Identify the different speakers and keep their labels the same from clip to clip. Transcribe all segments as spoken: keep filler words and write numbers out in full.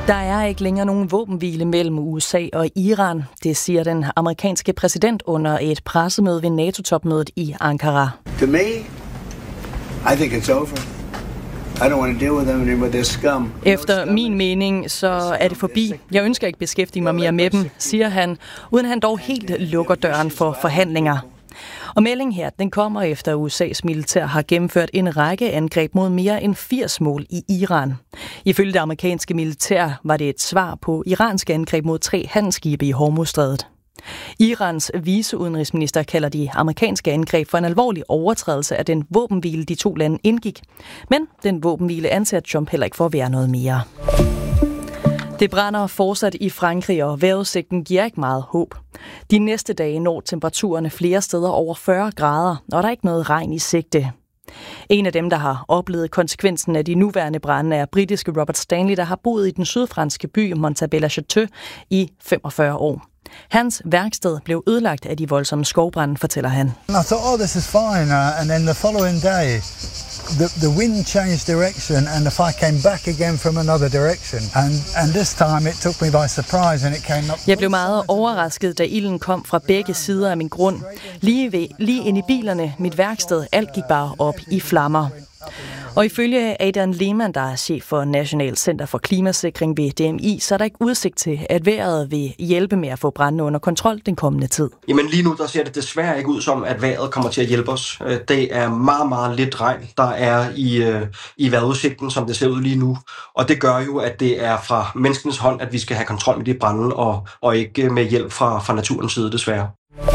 Speaker 1: Der er ikke længere nogen våbenhvile mellem U S A og Iran. Det siger den amerikanske præsident under et pressemøde ved NATO-topmødet i Ankara.
Speaker 2: To me, I think it's over. I don't want to deal with them anymore. They're scum.
Speaker 1: Efter min mening, så er det forbi. Jeg ønsker ikke beskæftige mig mere med dem, siger han, uden han dog helt lukker døren for forhandlinger. Og meldingen her, den kommer efter U S A's militær har gennemført en række angreb mod mere end firs mål i Iran. Ifølge det amerikanske militær var det et svar på iranske angreb mod tre handelsskibe i Hormuzstrædet. Irans viceudenrigsminister kalder de amerikanske angreb for en alvorlig overtrædelse af den våbenhvile, de to lande indgik. Men den våbenhvile anser Trump heller ikke for at være noget mere. Det brænder fortsat i Frankrig, og vejrudsigten giver ikke meget håb. De næste dage når temperaturerne flere steder over fyrre grader, og der er ikke noget regn i sigte. En af dem, der har oplevet konsekvensen af de nuværende brande, er britiske Robert Stanley, der har boet i den sydfranske by Montbella-Chateau i femogfyrre år. Hans værksted blev ødelagt af de voldsomme skovbrande, fortæller han.
Speaker 3: I thought, oh, this is fine, uh, and then the following day, the the wind changed direction, and the fire came back again from another direction, and and this time it took me by surprise, and it came up.
Speaker 1: Jeg blev meget overrasket, da ilden kom fra begge sider af min grund. Lige ved, lige ind i bilerne, mit værksted, alt gik bare op i flammer. Og ifølge Adrian Lehmann, der er chef for National Center for Klimasikring ved D M I, så er der ikke udsigt til, at vejret vil hjælpe med at få brandene under kontrol den kommende tid.
Speaker 4: Jamen lige nu, der ser det desværre ikke ud som, at vejret kommer til at hjælpe os. Det er meget, meget lidt regn, der er i, i vejrudsigten, som det ser ud lige nu. Og det gør jo, at det er fra menneskens hånd, at vi skal have kontrol med de brande, og, og ikke med hjælp fra, fra naturens side, desværre.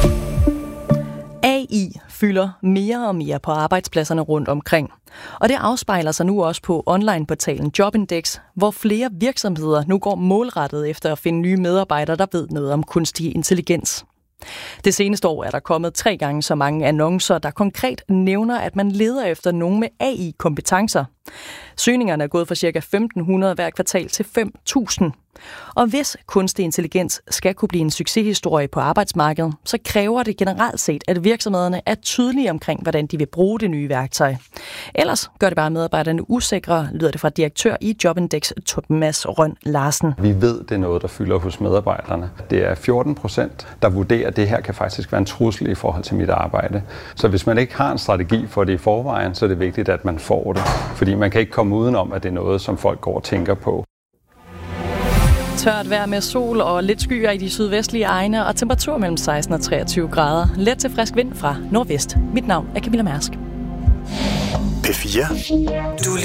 Speaker 1: A I fylder mere og mere på arbejdspladserne rundt omkring. Og det afspejler sig nu også på onlineportalen Jobindex, hvor flere virksomheder nu går målrettet efter at finde nye medarbejdere, der ved noget om kunstig intelligens. Det seneste år er der kommet tre gange så mange annoncer, der konkret nævner, at man leder efter nogen med A I-kompetencer. Søgningerne er gået fra ca. femten hundrede hver kvartal til fem tusind. Og hvis kunstig intelligens skal kunne blive en succeshistorie på arbejdsmarkedet, så kræver det generelt set, at virksomhederne er tydelige omkring, hvordan de vil bruge det nye værktøj. Ellers gør det bare medarbejderne usikre, lyder det fra direktør i Jobindex, Thomas Røn Larsen.
Speaker 5: Vi ved, det er noget, der fylder hos medarbejderne. Det er fjorten procent, der vurderer, at det her kan faktisk være en trussel i forhold til mit arbejde. Så hvis man ikke har en strategi for det i forvejen, så er det vigtigt, at man får det. Fordi man kan ikke komme udenom, at det er noget, som folk går og tænker på.
Speaker 1: Tørt vejr med sol og lidt skyer i de sydvestlige egne, og temperatur mellem seksten og treogtyve grader. Let til frisk vind fra nordvest. Mit navn er Camilla Mærsk.
Speaker 6: P fire. Du